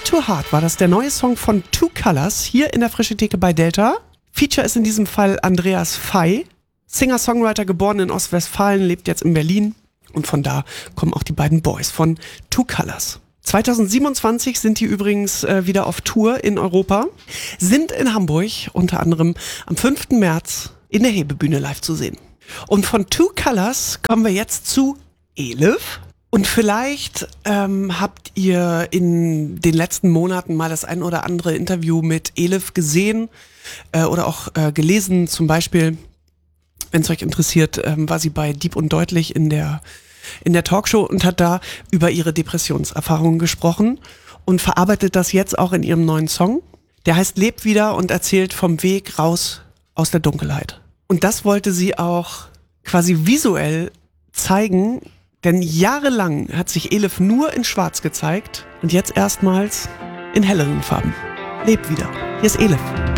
Heart to Heart war das der neue Song von Two Colors hier in der Frische Theke bei Delta. Feature ist in diesem Fall Andreas Fey, Singer-Songwriter, geboren in Ostwestfalen, lebt jetzt in Berlin. Und von da kommen auch die beiden Boys von Two Colors. 2027 sind die übrigens wieder auf Tour in Europa, sind in Hamburg unter anderem am 5. März in der Hebebühne live zu sehen. Und von Two Colors kommen wir jetzt zu Elif. Und vielleicht habt ihr in den letzten Monaten mal das ein oder andere Interview mit Elif gesehen oder auch gelesen. Zum Beispiel, wenn es euch interessiert, war sie bei Deep und Deutlich in der Talkshow und hat da über ihre Depressionserfahrungen gesprochen und verarbeitet das jetzt auch in ihrem neuen Song. Der heißt Leb wieder und erzählt vom Weg raus aus der Dunkelheit. Und das wollte sie auch quasi visuell zeigen, denn jahrelang hat sich Elif nur in Schwarz gezeigt und jetzt erstmals in helleren Farben. Leb wieder. Hier ist Elif.